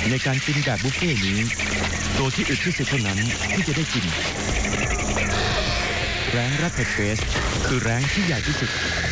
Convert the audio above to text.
ในการกินแบบบุฟเฟ่นี้ตัวที่อึดที่สุดเท่านั้นที่จะได้กินแรงแรปเปิดเฟสคือแรงที่ใหญ่ที่สุด